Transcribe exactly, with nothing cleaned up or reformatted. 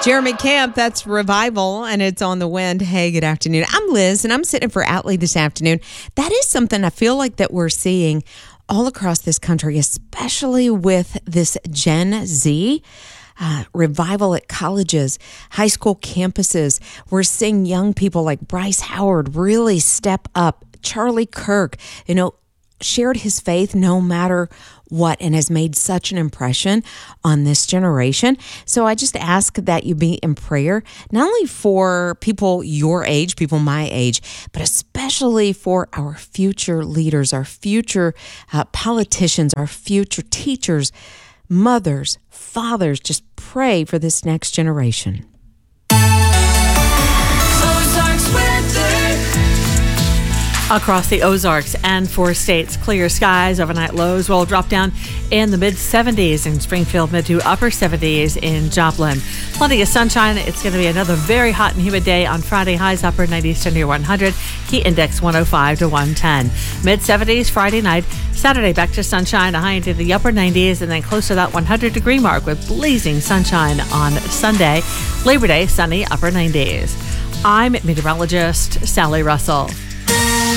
Jeremy Camp, that's Revival, and it's on the wind. Hey, good afternoon. I'm Liz, and I'm sitting for Atlee this afternoon. That is something I feel like that we're seeing all across this country, especially with this Gen Z. Uh, revival at colleges, high school campuses. We're seeing young people like Bryce Howard really step up. Charlie Kirk, you know, shared his faith no matter what and has made such an impression on this generation. So I just ask that you be in prayer, not only for people your age, people my age, but especially for our future leaders, our future uh, politicians, our future teachers, mothers, fathers. Just pray for this next generation. Across the Ozarks and four states, clear skies, overnight lows will drop down in the mid seventies in Springfield, mid to upper seventies in Joplin. Plenty of sunshine. It's going to be another very hot and humid day on Friday. Highs upper nineties to near one hundred. Heat index one oh five to one ten. mid seventies Friday night. Saturday back to sunshine, a high into the upper nineties, and then close to that one hundred degree mark with blazing sunshine on Sunday. Labor Day, sunny, upper nineties. I'm meteorologist Sally Russell.